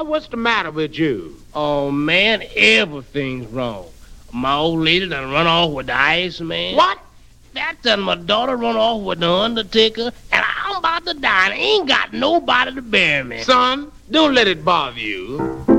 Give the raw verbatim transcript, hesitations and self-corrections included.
what's the matter with you? Oh, man, everything's wrong. My old lady done run off with the Iceman. What? That done my daughter run off with the Undertaker, and I'm about to die, and I ain't got nobody to bury me. Son, don't let it bother you.